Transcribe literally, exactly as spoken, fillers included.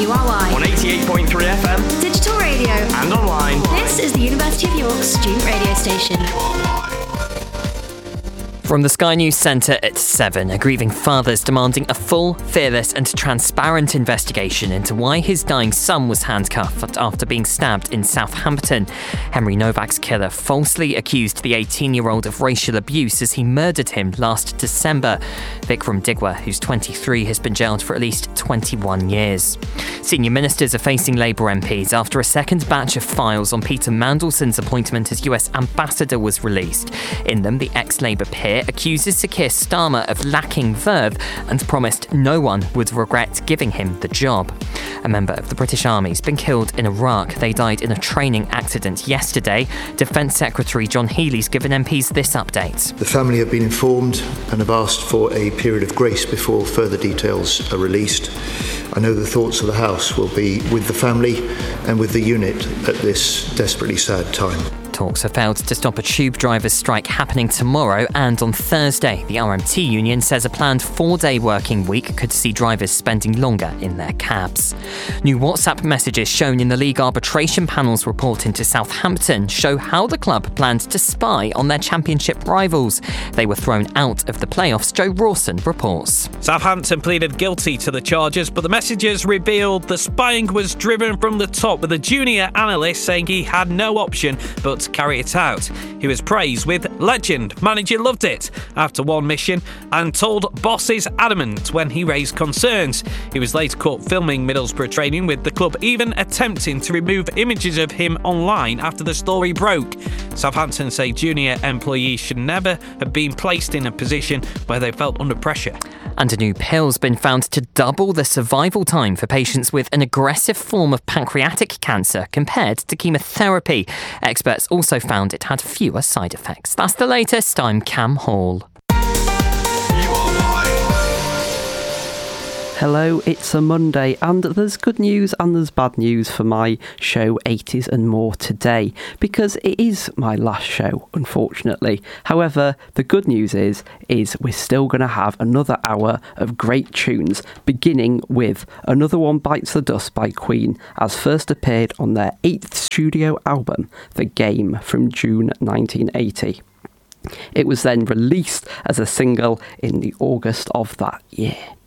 U R Y. On eighty-eight point three F M. Digital radio. And online. This is the University of York student radio station. From the Sky News Centre at seven, a grieving father's demanding a full, fearless and transparent investigation into why his dying son was handcuffed after being stabbed in Southampton. Henry Novak's killer falsely accused the eighteen-year-old of racial abuse as he murdered him last December. Vikram Digwa, who's twenty-three, has been jailed for at least twenty-one years. Senior ministers are facing Labour M Ps after a second batch of files on Peter Mandelson's appointment as U S ambassador was released. In them, the ex-Labour peer accuses Sir Keir Starmer of lacking verve and promised no one would regret giving him the job. A member of the British Army has been killed in Iraq. They died in a training accident yesterday. Defence Secretary John Healey's given M Ps this update. The family have been informed and have asked for a period of grace before further details are released. I know the thoughts of the House will be with the family and with the unit at this desperately sad time. Talks have failed to stop a tube drivers' strike happening tomorrow and on Thursday. The R M T union says a planned four-day working week could see drivers spending longer in their cabs. New WhatsApp messages shown in the league arbitration panel's report into Southampton show how the club planned to spy on their championship rivals. They were thrown out of the playoffs, Joe Rawson reports. Southampton pleaded guilty to the charges, but the messages revealed the spying was driven from the top, with a junior analyst saying he had no option but to carry it out. He was praised with legend, manager loved it after one mission and told bosses adamant when he raised concerns. He was later caught filming Middlesbrough training, with the club even attempting to remove images of him online after the story broke. Southampton say junior employees should never have been placed in a position where they felt under pressure. And a new pill's been found to double the survival time for patients with an aggressive form of pancreatic cancer compared to chemotherapy. Experts also found it had fewer side effects. That's the latest. I'm Cam Hall. Hello, it's a Monday, and there's good news and there's bad news for my show eighties and More today, because it is my last show, unfortunately. However, the good news is, is we're still going to have another hour of great tunes, beginning with Another One Bites the Dust by Queen, as first appeared on their eighth studio album, The Game, from June nineteen eighty. It was then released as a single in the August of that year.